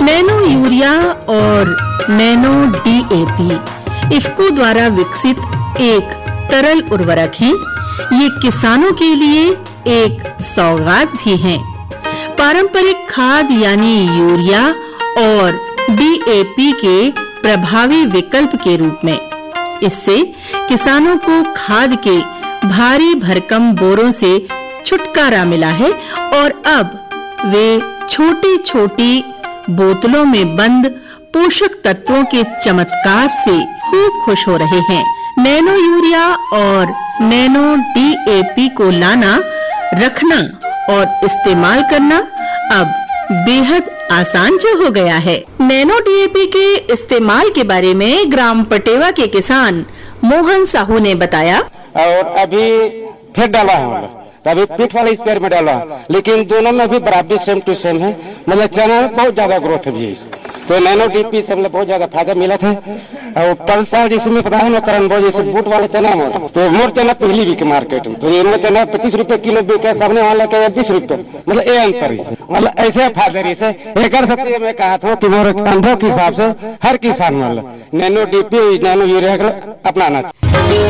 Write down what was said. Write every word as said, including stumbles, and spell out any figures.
Nano urea और nano DAP IFFCO द्वारा विकसित एक तरल उर्वरक हैं। ये किसानों के लिए एक सौगात भी हैं। पारंपरिक खाद यानी यूरिया और डीएपी के प्रभावी विकल्प के रूप में इससे किसानों को खाद के भारी भरकम बोरों से छुटकारा मिला है और अब वे छोटी-छोटी बोतलों में बंद पोषक तत्वों के चमत्कार से खूब खुश हो रहे हैं। नैनो यूरिया और नैनो डीएपी को लाना, रखना और इस्तेमाल करना अब बेहद आसान जो हो गया है। नैनो डीएपी के इस्तेमाल के बारे में ग्राम पटेवा के किसान मोहन साहू ने बताया। और अभी फिर डाला है, अभी पीठ वाले स्पेयर में डाला, लेकिन दोनों में भी बराबर सेम टू सेम है। मतलब चना में बहुत ज्यादा ग्रोथ है। तो नैनो डीपी से मतलब बहुत ज्यादा फायदा मिला था। और पल्सा जिसमें पता है ना करण भाई, जैसे बूट वाले चना में तो मोर चना पहली बिके मार्केट में, तो ये चना पच्चीस रुपए किलो बिके, सामने वाला के बीस रुपए। मतलब ये अंतर है, मतलब ऐसे फायदा से एक सकती मैं कहा था कि मोर अनुभव के हिसाब से हर किसान मतलब नैनो डीपी नैनो यूरिया अपनाना चाहिए।